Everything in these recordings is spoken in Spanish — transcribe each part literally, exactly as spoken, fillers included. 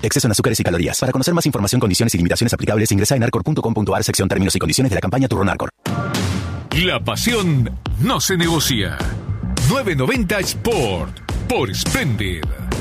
Exceso en azúcares y calorías. Para conocer más información, condiciones y limitaciones aplicables, ingresa en arcor punto com punto a r sección términos y condiciones de la campaña Turronarcor. La pasión no se negocia. nueve noventa Sport por Splendid.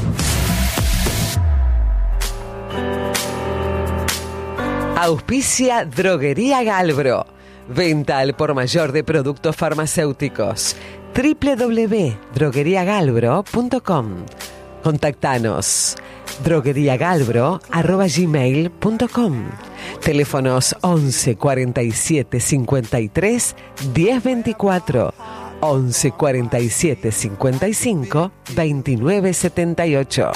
Auspicia Droguería Galbro. Venta al por mayor de productos farmacéuticos. doble u doble u doble u punto droguería galbro punto com. Contactanos. drogueriagalbro arroba gmail punto com. Teléfonos once cuarenta y siete cincuenta y tres diez veinticuatro. once cuarenta y siete cincuenta y cinco veintinueve setenta y ocho.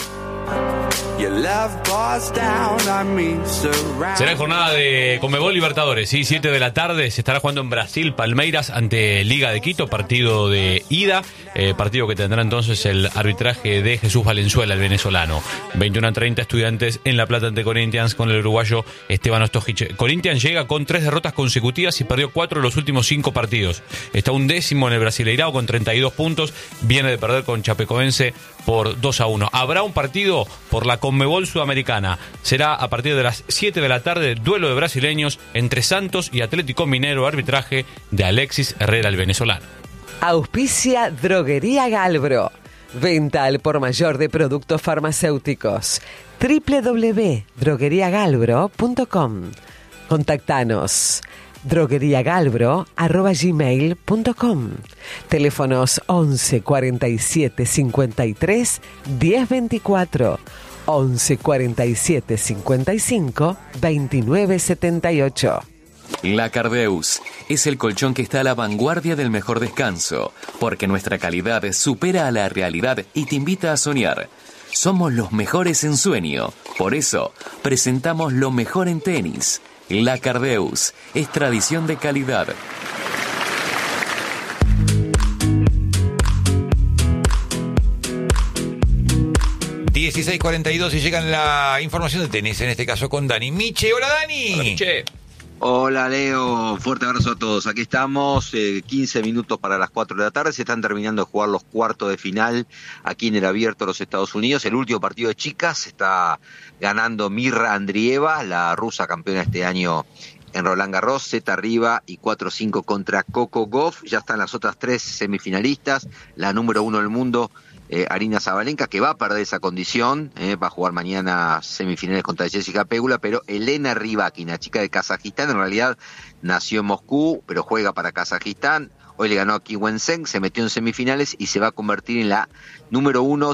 Será jornada de Conmebol Libertadores, ¿sí? siete de la tarde, se estará jugando en Brasil, Palmeiras ante Liga de Quito, partido de ida, eh, partido que tendrá entonces el arbitraje de Jesús Valenzuela, el venezolano. veintiuno a treinta Estudiantes en La Plata ante Corinthians con el uruguayo Esteban Ostojic. Corinthians llega con tres derrotas consecutivas y perdió cuatro de los últimos cinco partidos. Está un décimo en el Brasileirao con treinta y dos puntos, viene de perder con Chapecoense por dos a uno. Habrá un partido por la Conmebol Sudamericana. Será a partir de las siete de la tarde, duelo de brasileños entre Santos y Atlético Mineiro, arbitraje de Alexis Herrera, el venezolano. Auspicia Droguería Galbro. Venta al por mayor de productos farmacéuticos. doble u doble u doble u punto droguería galbro punto com. Contactanos. drogueriagalbro arroba gmail punto com. Teléfonos once cuarenta y siete cincuenta y tres diez veinticuatro. once cuarenta y siete cincuenta y cinco veintinueve setenta y ocho. La Cardeus es el colchón que está a la vanguardia del mejor descanso, porque nuestra calidad supera a la realidad y te invita a soñar. Somos los mejores en sueño, por eso presentamos lo mejor en tenis. La Cardeus es tradición de calidad. dieciséis cuarenta y dos y llegan la información de tenis, en este caso con Dani Miche. Hola, Dani. Hola, Miche. Hola, Leo, fuerte abrazo a todos. Aquí estamos, eh, quince minutos para las cuatro de la tarde, se están terminando de jugar los cuartos de final aquí en el Abierto de los Estados Unidos. El último partido de chicas está ganando Mirra Andrieva, la rusa campeona este año en Roland Garros, set arriba y cuatro cinco contra Coco Gauff. Ya están las otras tres semifinalistas, la número uno del mundo, Eh, Aryna Sabalenka, que va a perder esa condición, eh, va a jugar mañana semifinales contra Jessica Pegula, pero Elena Rybakina, chica de Kazajistán, en realidad nació en Moscú, pero juega para Kazajistán, hoy le ganó a Qi Wencheng, se metió en semifinales y se va a convertir en la número uno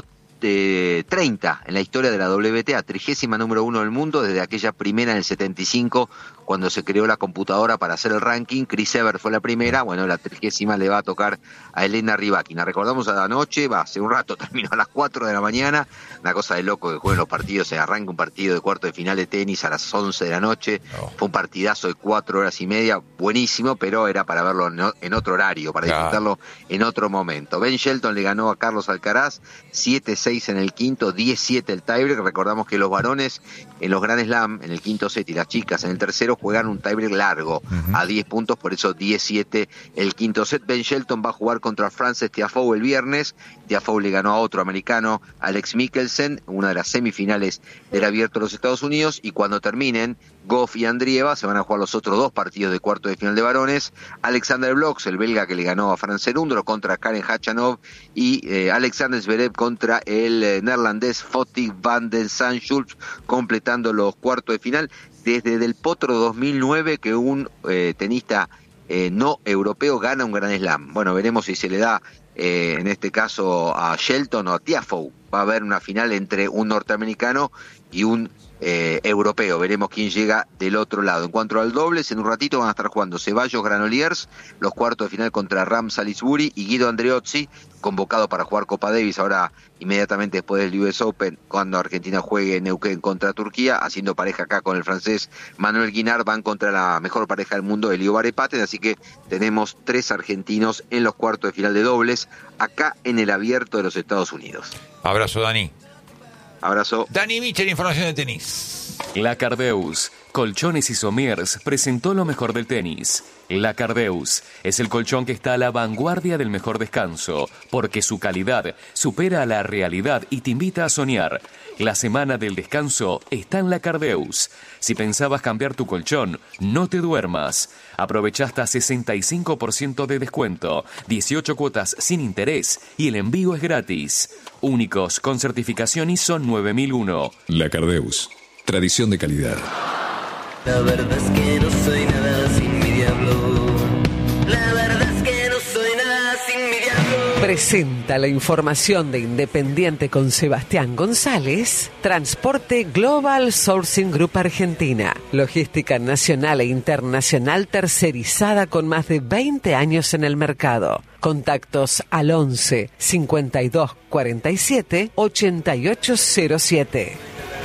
de treinta en la historia de la W T A, trigésima número uno del mundo, desde aquella primera en el setenta y cinco, cuando se creó la computadora para hacer el ranking. Chris Evert fue la primera, bueno, la trigésima le va a tocar a Elena Rybakina. Recordamos a la noche, va, hace un rato terminó a las cuatro de la mañana, una cosa de loco que jueguen los partidos, se arranca un partido de cuarto de final de tenis a las once de la noche, oh. Fue un partidazo de cuatro horas y media, buenísimo, pero era para verlo en, en otro horario, para claro. disfrutarlo en otro momento. Ben Shelton le ganó a Carlos Alcaraz, siete seis en el quinto, diez siete el tiebreak. Recordamos que los varones en los Grand Slam, en el quinto set, y las chicas en el tercero, juegan un tiebreak largo, uh-huh. a diez puntos, por eso diez siete el quinto set. Ben Shelton va a jugar contra Frances Tiafoe el viernes. Tiafoe le ganó a otro americano, Alex Mikkelsen, una de las semifinales del Abierto de los Estados Unidos, y cuando terminen Gauff y Andrieva se van a jugar los otros dos partidos de cuarto de final de varones. Alexander Blox, el belga que le ganó a Franz Cerundolo, contra Karen Khachanov, y eh, Alexander Zverev contra el eh, neerlandés Fotik van den Zandschulp, completando los cuartos de final. Desde Del Potro dos mil nueve que un eh, tenista eh, no europeo gana un Grand Slam. Bueno, veremos si se le da eh, en este caso a Shelton o a Tiafoe. Va a haber una final entre un norteamericano y un eh, europeo. Veremos quién llega del otro lado. En cuanto al dobles, en un ratito van a estar jugando Ceballos Granollers, los cuartos de final contra Ram Salisbury, y Guido Andreozzi, convocado para jugar Copa Davis ahora inmediatamente después del U S Open, cuando Argentina juegue en Neuquén contra Turquía, haciendo pareja acá con el francés Manuel Guinard. Van contra la mejor pareja del mundo, Elio Barepaten, así que tenemos tres argentinos en los cuartos de final de dobles acá en el Abierto de los Estados Unidos. Abrazo, Dani. Abrazo. Dani Michel, información de tenis. La Cardeus, Colchones y Somiers presentó lo mejor del tenis. La Cardeus es el colchón que está a la vanguardia del mejor descanso, porque su calidad supera a la realidad y te invita a soñar. La semana del descanso está en La Cardeus. Si pensabas cambiar tu colchón, no te duermas. Aprovecha hasta sesenta y cinco por ciento de descuento, dieciocho cuotas sin interés y el envío es gratis. Únicos con certificación I S O nueve mil uno. La Cardeus, tradición de calidad. La verdad es que no soy nada sin mi diablo. La verdad es que no soy nada sin mi diablo. Presenta la información de Independiente con Sebastián González. Transporte Global Sourcing Group Argentina. Logística nacional e internacional tercerizada con más de veinte años en el mercado. Contactos al once, cincuenta y dos, cuarenta y siete, ochenta y ocho cero siete.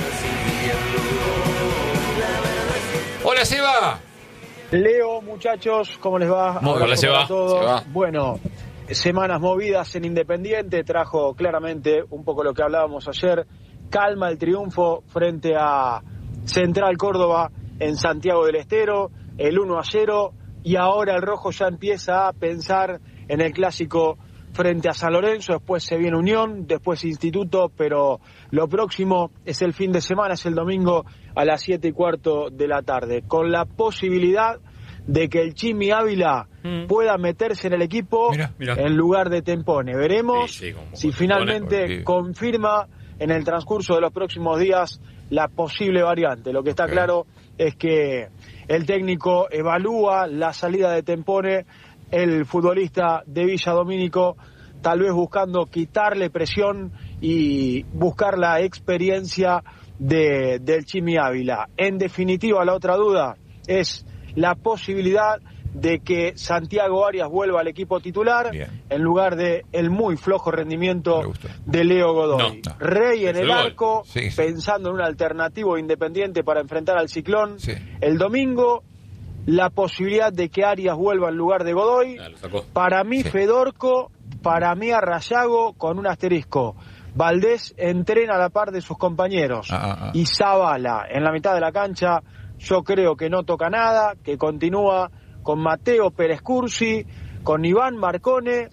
Hola, Seba. Leo, muchachos, ¿cómo les va? Muy bien, hola, Seba. Seba. Bueno, semanas movidas en Independiente, trajo claramente un poco lo que hablábamos ayer, calma el triunfo frente a Central Córdoba en Santiago del Estero, el uno a cero, y ahora el rojo ya empieza a pensar en el clásico frente a San Lorenzo, después se viene Unión, después Instituto, pero lo próximo es el fin de semana, es el domingo a las siete y cuarto de la tarde, con la posibilidad de que el Chimi Ávila mm. pueda meterse en el equipo mirá, mirá. en lugar de Tempone. Veremos sí, sí, si finalmente porque... confirma en el transcurso de los próximos días la posible variante. Lo que está okay. claro es que el técnico evalúa la salida de Tempone, el futbolista de Villa Domínico, tal vez buscando quitarle presión y buscar la experiencia de, del Chimi Ávila. En definitiva, la otra duda es la posibilidad de que Santiago Arias vuelva al equipo titular Bien. en lugar de el muy flojo rendimiento de Leo Godoy. No, no. Rey en el arco, sí, sí. pensando en un alternativo Independiente para enfrentar al Ciclón. Sí. El domingo, la posibilidad de que Arias vuelva en lugar de Godoy. Ah, para mí, sí. Fedorco, para mí Arrayago con un asterisco. Valdés entrena a la par de sus compañeros. Ah, ah. Y Zavala en la mitad de la cancha, yo creo que no toca nada, que continúa con Mateo Pérez Cursi, con Iván Marcone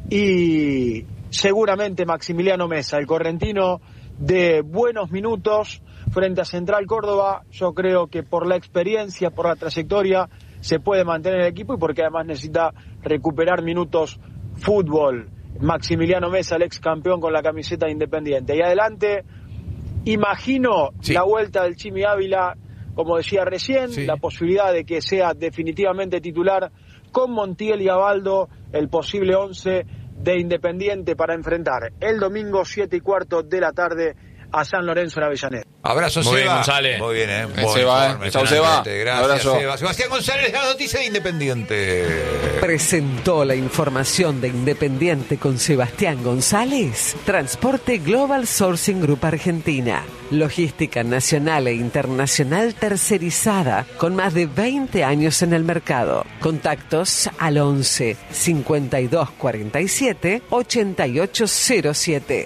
y seguramente Maximiliano Mesa, el correntino de buenos minutos frente a Central Córdoba. Yo creo que por la experiencia, por la trayectoria, se puede mantener el equipo y porque además necesita recuperar minutos fútbol. Maximiliano Mesa, el ex campeón con la camiseta de Independiente. Y adelante, imagino sí. la vuelta del Chimi Ávila, como decía recién, sí. la posibilidad de que sea definitivamente titular con Montiel y Abaldo, el posible once de Independiente para enfrentar el domingo siete y cuarto de la tarde a San Lorenzo en Avellaneda. Abrazo, Muy Seba. bien, González. Muy bien, ¿eh? Buen Seba, informe, Chau, Seba. Gracias, Abrazo. Seba. Sebastián González, la noticia de Independiente. Presentó la información de Independiente con Sebastián González. Transporte Global Sourcing Group Argentina. Logística nacional e internacional tercerizada con más de veinte años en el mercado. Contactos al once, cincuenta y dos, cuarenta y siete, ochenta y ocho cero siete.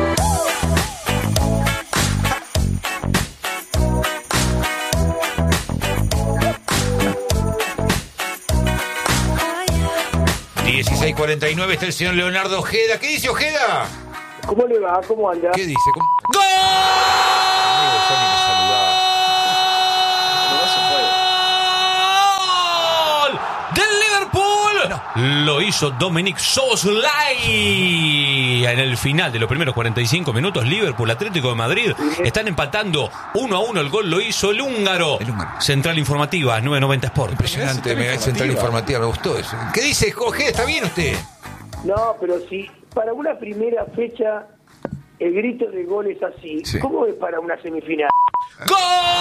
dieciséis cuarenta y nueve está el señor Leonardo Ojeda. ¿Qué dice Ojeda? ¿Cómo le va? ¿Cómo anda? ¿Qué dice? ¿Cómo... ¡Gol! ¡Del Liverpool! No. Lo hizo Dominic Szoboszlai. En el final de los primeros cuarenta y cinco minutos, Liverpool, Atlético de Madrid, están empatando uno a uno. El gol lo hizo el húngaro. El húngaro. Central Informativa, nueve noventa Sport. Impresionante, me Central Informativa, me gustó eso. ¿Qué dice Ojeda? ¿Está bien usted? No, pero si para una primera fecha el grito de gol es así, sí. ¿cómo es para una semifinal? ¡Gol!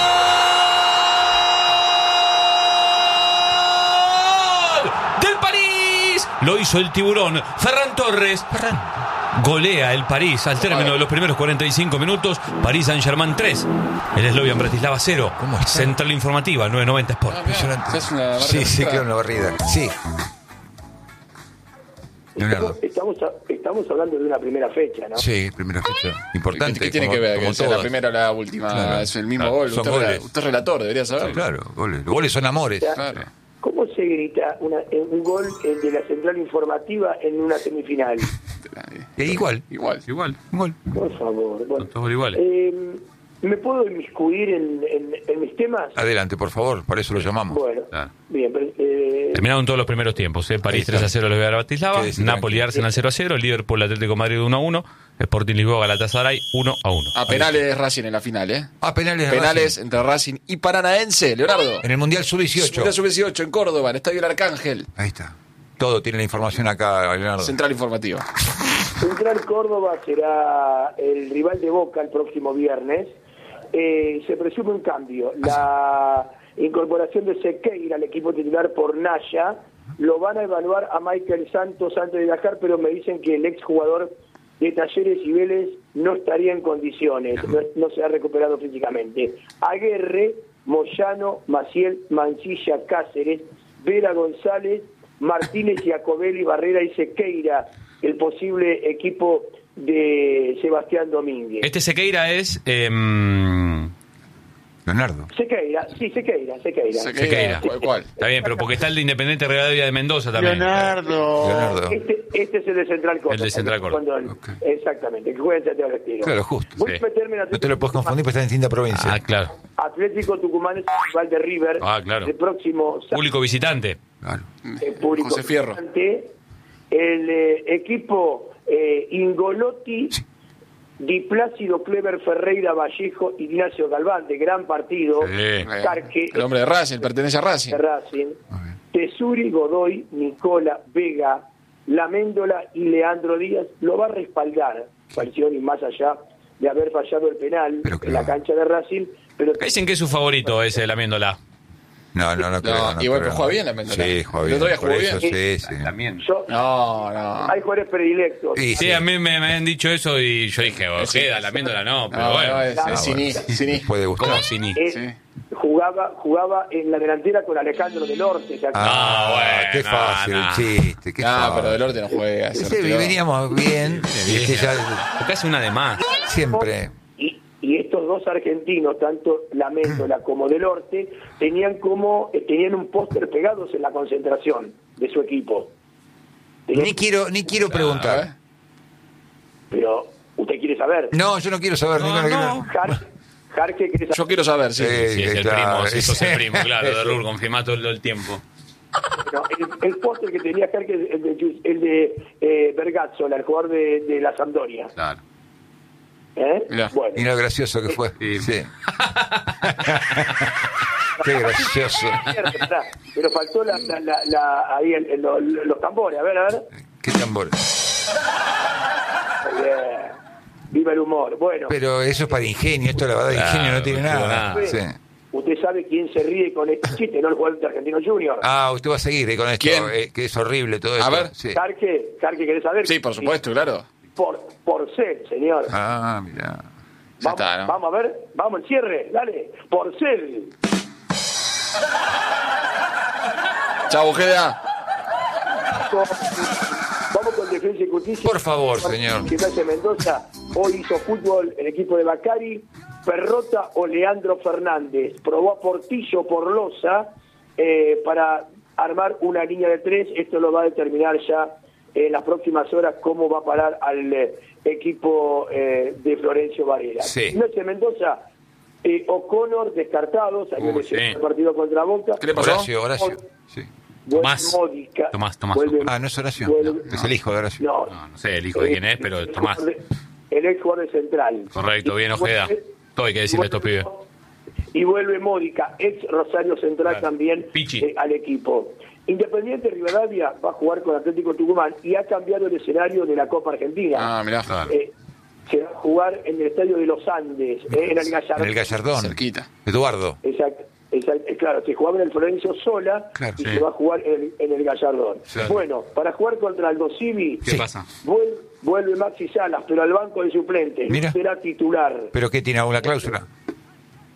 ¡Del París! Lo hizo el tiburón Ferran Torres. Ferran. Golea el París al término de los primeros cuarenta y cinco minutos. París Saint-Germain tres. El Slovan Bratislava cero. Central Informativa, nueve noventa Sport. Impresionante. Sí, sí, quedó una barrida. Sí. Leonardo. Estamos, estamos hablando de una primera fecha, ¿no? Sí, primera fecha. Importante. ¿Qué, qué tiene como, que ver? como Que sea todas. la primera o la última. Claro. Es el mismo Claro, gol. son Usted, goles. usted es relator, debería saberlo. Sí, claro, goles. Los goles son amores. O sea, Claro. ¿Cómo se grita una, un gol de la central informativa en una semifinal? Eh, igual. Igual. Igual. Igual. Por favor. Bueno. Son todos iguales. Eh, ¿Me puedo inmiscuir en, en, en mis temas? Adelante, por favor, para eso lo llamamos. Bueno, Claro. bien. Pero, eh, Terminaron todos los primeros tiempos. ¿eh? París Ahí está. tres a cero, los de Bratislava. Quédese Napoli tranquilo. Arsenal cero a cero. Liverpool Atlético de Madrid uno a uno. Sporting Lisboa Galatasaray uno a uno. A penales Racing en la final, ¿eh? Ah, penales de Penales Racing. entre Racing y Paranaense, Leonardo. En el Mundial sub dieciocho. Mundial sub dieciocho en Córdoba, en Estadio El Arcángel. Ahí está. Todo tiene la información acá, Leonardo. Central Informativa. Central Córdoba será el rival de Boca el próximo viernes. Eh, se presume un cambio. La incorporación de Sequeira al equipo titular por Naya. Lo van a evaluar a Michael Santos antes de viajar, pero me dicen que el exjugador de Talleres y Vélez no estaría en condiciones, no, no se ha recuperado físicamente. Aguerre, Moyano, Maciel, Mancilla, Cáceres, Vera González, Martínez, Giacobelli, Barrera y Sequeira, el posible equipo de Sebastián Domínguez. Este Sequeira es... Eh, Leonardo. Sequeira, sí, Sequeira, Sequeira. Sequeira. ¿Cuál? cuál? Está bien, pero porque está el de Independiente Rivadavia de Mendoza también. Leonardo. Este, este es el de Central Córdoba. El de Central Córdoba. Cuando- Ok. Exactamente, que juega en Santiago del Estero. Claro, justo. Voy Sí. a meterme en No te Atlético lo puedes confundir porque está en distinta provincia. Ah, claro. Atlético Tucumán es el rival de River. Ah, claro. El próximo sábado, Público visitante. Claro. el público José Fierro. visitante. El eh, equipo eh, Ingolotti, Di Plácido, Clever Ferreira, Vallejo, Ignacio Galván, de gran partido. Sí. Carque, El hombre de Racing, pertenece a Racing. de Racing. Tesuri, Godoy, Nicola, Vega, Laméndola y Leandro Díaz lo va a respaldar, pareció ni más allá de haber fallado el penal Pero en la claro. cancha de Racing, pero Dicen que es su favorito ese, la Méndola. No, no, no creo. No, no igual creo. que juega bien la Mendoza. Sí, juega El bien. otro día Por jugó eso, bien. sí, sí. yo, No, no. hay jugadores predilectos. Y Sí, sí. a mí me, me han dicho eso y yo dije, oh, queda, la Méndola no, pero No, bueno. no, es, Ah, es Cini, bueno. Cini. Puede gustar. ¿Cómo Cini? Eh, Sí. jugaba jugaba en la delantera con Alejandro del Orte. ¿se acuerdan? Ah, bueno, qué fácil no, el no. chiste. Qué No, fácil. pero Del Orte no juega. se Sí, retiró. veníamos bien. Viste, ya Porque hace una de más. siempre. Y, y estos dos argentinos, tanto Laméndola como Del Orte, tenían como eh, tenían un póster pegados en la concentración de su equipo. Tenían- Ni quiero, ni quiero A ver. preguntar. pero usted quiere saber. No, yo no quiero saber. No, ni con- no. Jar- Jarque, ¿querés Yo saber? quiero saber, sí. Sí. Sí, es el claro, primo, sí, sos el sí. primo, claro, de Rur, confirmá todo el, el tiempo. No, el, el póster que tenía Jarque es el de, Gius- el de eh, Bergazzola, el jugador de, de la Sampdoria. Claro. ¿Eh? Mirá. Bueno, Y lo gracioso que fue. Sí. Sí. Qué gracioso. Pará, pero faltó la, la, la, la- ahí el- el- los, los tambores. A ver, a ver. Qué tambores. Muy bien. Viva el humor. Bueno, Pero eso es para ingenio. Esto la verdad de ingenio no tiene no tiene nada. nada. Sí. usted sabe quién se ríe con este chiste, ¿no? El jugador de Argentino Junior. Ah, usted va a seguir eh, con esto. ¿Quién? eh, que es horrible todo A esto. ver. Sí. Carque, Carque, ¿querés saber? Sí, por supuesto, claro. Por, por ser, señor. Ah, mira. Ya Vamos, está, ¿no? vamos a ver, vamos al cierre, dale. Por ser. Chau, Ojeda. Con- Vamos con Defensa y Justicia. Por favor, señor. Gimnasia Mendoza. Hoy hizo fútbol el equipo de Bacari, Perrota o Leandro Fernández. Probó a Portillo por Loza eh, para armar una línea de tres. Esto lo va a determinar ya en las próximas horas cómo va a parar al eh, equipo eh, de Florencio Varela. Sí. Gimnasia Mendoza, eh, O'Connor descartado, salió Uy, lesionado sí. el partido contra Boca. ¿Qué le pasó? Horacio, Horacio. Sí. Vuelve Tomás. Módica. Tomás, Tomás. Vuelve- Ah, no es Horacio. vuelve- Es el hijo de Horacio. No, No, no sé el hijo de quién es, pero el Tomás. jugador de- El ex jugador de Central. Correcto, bien Ojeda. Vuelve- Todo hay que decirle a estos pibes. Y vuelve Módica, ex Rosario Central Claro. también Pichi. eh, al equipo. Independiente Rivadavia va a jugar con Atlético Tucumán y ha cambiado el escenario de la Copa Argentina. Ah, mirá. Eh, se va a jugar en el estadio de los Andes, eh, en el Gallardón. En el Gallardón. Cerquita. Eduardo. Exacto, exacto, eh, claro, se jugaba en el Florencio Sola Claro, y sí. se va a jugar en el, en el Gallardón. Claro. Bueno, para jugar contra Aldo Civi, ¿Qué Sí. pasa? vuelve, vuelve Maxi Salas, pero al banco de suplentes. Mira. Será titular. ¿Pero qué tiene alguna cláusula?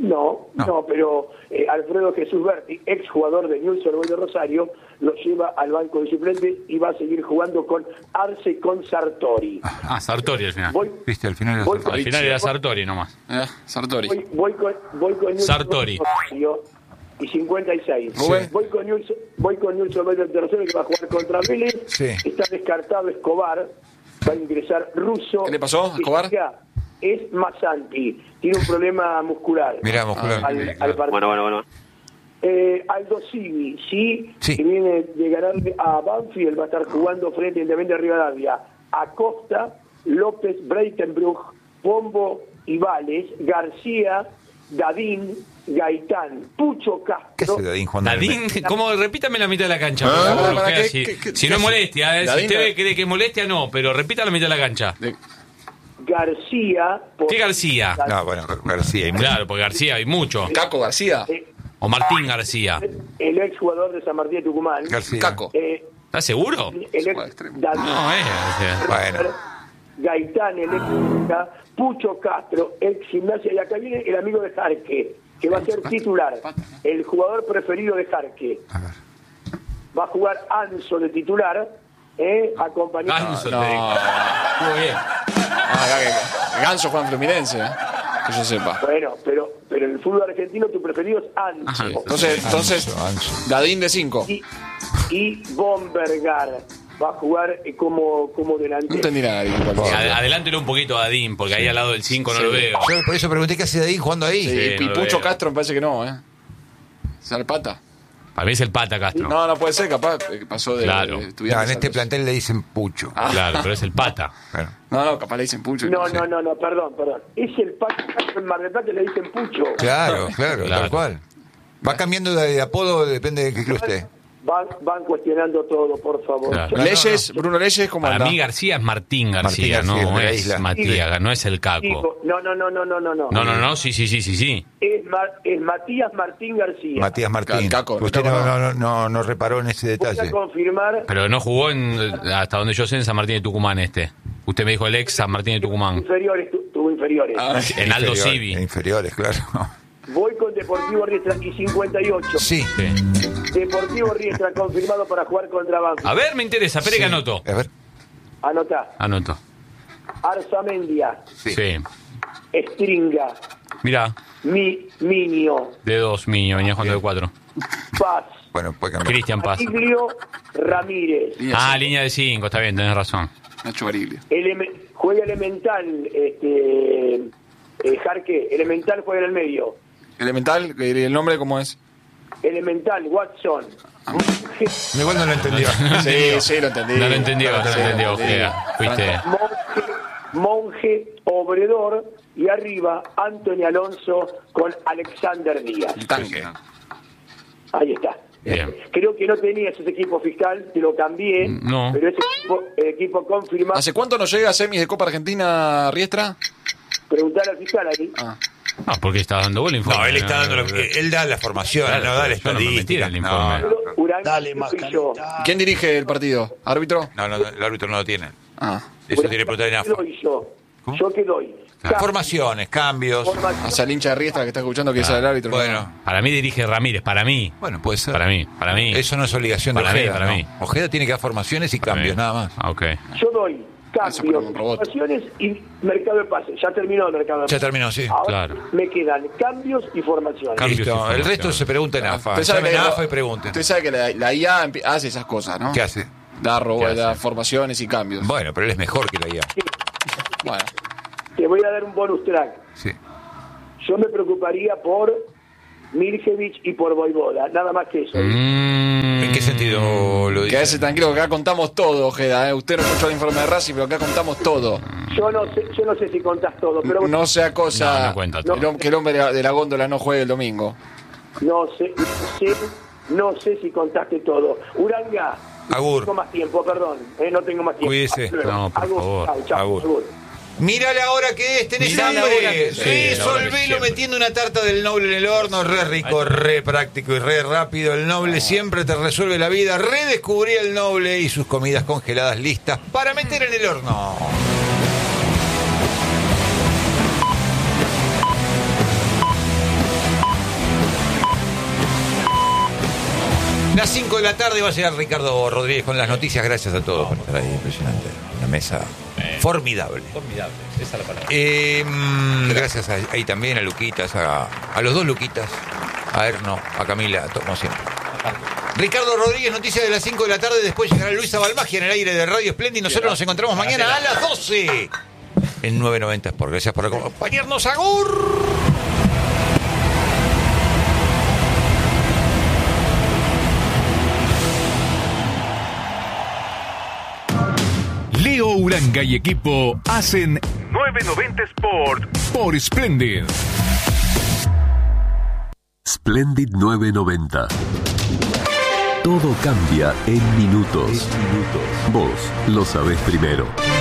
No, no, no, pero eh, Alfredo Jesús Berti, ex jugador de Newell's Old Boys de Rosario, lo lleva al banco de suplentes y va a seguir jugando con Arce con Sartori. Ah, Sartori al final. Voy, Viste, al final era voy Sartori. Al final era Sartori nomás. Eh, Sartori. Voy, voy con, voy con Newell's Sartori. Old Boys de Rosario y cincuenta y seis. Sí. Voy con Newell's, voy con Newell's Old Boys de Rosario que va a jugar contra Vélez. Sí. Está descartado Escobar, va a ingresar Russo. ¿Qué le pasó a Escobar? Es Masanti, tiene un problema muscular. Mirá, muscular. Al, al partido. Bueno, bueno, bueno. Eh, Aldo Civi, sí, Sí. que viene de ganar a Banfield, va a estar jugando frente a Independiente de Rivadavia. Acosta, López, Breitenbruch, Pombo y Vales, García, Dadín, Gaitán, Pucho ¿Qué Castro. hace Dadín jugando? Dadín, ¿cómo? Repítame la mitad de la cancha. por Ah, favor, ¿para Ojeda, qué? si ¿Qué- qué- si qué no hace? molestia, eh, si Dadín, usted la- ve que, que molestia, no, pero repita la mitad de la cancha. De- García. por- ¿Qué García? No, bueno, García. hay mucho. Claro, porque García hay mucho. Caco García. eh, O Martín García. el ex jugador de San Martín de Tucumán. García. Caco. Eh, ¿Estás seguro? el ex extremo. David. No, eh. o sea, Bueno. Gaitán, el ex Boca, Pucho Castro, ex Gimnasia, y acá viene el amigo de Jarque, que va a ser titular, el jugador preferido de Jarque. A ver. Va a jugar Anso de titular, eh, acompañado. Ganso, No. te digo. Muy bien. Ah, acá que- Ganso juega en Fluminense, eh, que yo sepa. Bueno, pero, pero en el fútbol argentino tu preferido es Anso. Ajá. Entonces, entonces Anso, Anso. Dadín de cinco. Y, y Bombergar va a jugar eh, como, como No delantero. entendí nada. Dadín, igual. Ad- Adelántelo un poquito a Dadín, porque ahí al lado del cinco no Sí. lo veo. Yo por eso pregunté qué hace Dadín jugando ahí. Sí, Sí, y no lo Pucho veo. Castro me parece que no, ¿eh? Salpata. Para mí es el pata Castro. No, no puede ser, capaz eh, pasó de, Claro. de No, estudiante en este Santos. plantel le dicen Pucho. Ah. Claro, pero es el pata. Bueno. No, no, capaz le dicen Pucho. No, sé. no, no, no, perdón, perdón. Es el Paco Castro en Mar del Plata, le dicen Pucho. Claro, claro, Claro. tal cual. Va cambiando de apodo, depende de qué club esté. Van, van cuestionando todo, por favor. Claro. Ya- Leyes, Bruno Leyes, ¿cómo Para anda? mí García es Martín García, Martín García, no de la es isla. Matías, no es el Caco. Digo, no, no, no, no, no, no, no. No, no, no, sí, sí, sí, sí, sí. Es, Mar- es Matías Martín García. Matías Martín. Caco, Usted Caco, no, no. no, no, no reparó en ese Voy a detalle. confirmar. Pero no jugó en, hasta donde yo sé, en San Martín de Tucumán este. Usted me dijo el ex San Martín de Tucumán. Inferiores, tu- tuvo inferiores. Ah, En Aldo Inferior- Civi. Inferiores, claro. Voy con Deportivo Riestra y cincuenta y ocho. Sí. Sí. Deportivo Riestra confirmado para jugar contra Banfield. A ver, me interesa, espere que Sí. anoto. A ver. Anotá. Anoto. Arzamendia, Sí. Sí. Stringa, Mirá, Mi, Minio, de dos, Miño, venía jugando de cuatro. Paz, Bueno, puede cambiar. Cristian Paz. Tiglio, Ramírez. Línea Ah, cinco. línea de cinco, está bien, tenés razón. Nacho Bariglio. Eleme- juega Elemental, este, eh, Jarque, Elemental juega en el medio. Elemental, ¿el nombre cómo es? Elemental, Watson. Monje, Igual no lo entendió. Sí, sí, lo entendí. No lo entendió, No no lo entendió, Ojeda. Fuiste. Monje, Monje, Obredor y arriba Antonio Alonso con Alexander Díaz. El tanque. Ahí está. Bien. Creo que no tenías ese equipo fiscal, te lo cambié, No. pero ese equipo, el equipo confirmado. ¿Hace cuánto no llega a semis de Copa Argentina, Riestra? Preguntar al fiscal ahí. Ah. Ah, porque está dando vos el informe. No, él está dando la- él da la formación, Claro, no da la yo no me metí en estadística. el No, informe. Urán, Dale, y yo. ¿Quién dirige el partido? ¿Árbitro? no, no, el árbitro no lo tiene. Ah. Eso tiene que preguntar en ¿Qué AFA. doy yo? ¿Cómo? ¿Yo qué doy? Cambio, Formaciones, cambios. formación, Hacia el hincha de Riestra que está escuchando que es el árbitro. Bueno, Para mí dirige Ramírez, para mí. bueno, puede ser. Para mí, para mí. Eso no es obligación de Para mí, Ojeda. para ¿no? mí. Ojeda tiene que dar formaciones y cambios, nada más. Ah, ok. Yo doy Eso fue cambios, un robot. formaciones y mercado de pases. Ya terminó el mercado de Ya pases. terminó, sí. Ahora Claro. me quedan cambios y formaciones. Cambios y Listo. El formaciones. resto se pregunta en AFA. Usted sabe Llamen que- a AFA y pregunten. Usted sabe que la, la I A empie- hace esas cosas, ¿no? ¿Qué hace? Da, robo, ¿Qué hace? da formaciones y cambios. Bueno, pero él es mejor que la I A. Bueno. Te voy a dar un bonus track. Sí. Yo me preocuparía por Mirjevich y por Voivoda, nada más que eso. Mm. ¿En qué sentido lo dice? Quédese tranquilo que acá contamos todo, Ojeda. ¿eh? Usted no escuchó el informe de Racing, pero acá contamos todo. Yo no sé, yo no sé si contás todo, pero bueno, No sea cosa No, no cuenta que el hom- que el hombre de la- de la góndola no juegue el domingo. no sé, no sé, no sé si contaste todo. Uranga, Agur. no tengo más tiempo, perdón, eh, no tengo más tiempo. Cuídese. Hasta luego. No, por Agur, favor. chau, chau, Agur. agur. Mira la hora que es, tenés Mirá la hambre. hora que- sí, la hora que Resolvelo siempre. metiendo una tarta del Noble en el horno, re rico, re práctico y re rápido. El Noble siempre te resuelve la vida. Redescubrí el Noble y sus comidas congeladas listas para meter en el horno. Las cinco de la tarde va a llegar Ricardo Rodríguez con las noticias. Gracias a todos por estar ahí. Impresionante. Una mesa eh, formidable. Formidable, esa es la palabra. Eh, gracias a, ahí también a Luquitas, a, a los dos Luquitas, a Erno, a Camila, como siempre. Ricardo Rodríguez, noticias de las cinco de la tarde. Después llegará Luisa Balmagia en el aire de Radio Splendid. Nosotros nos encontramos mañana a las doce en nueve noventa Sport. Gracias por acompañarnos. ¡Agur! Leo Uranga y equipo hacen nueve noventa Sport por Splendid. Splendid nueve noventa. Todo cambia en minutos. Vos lo sabés primero.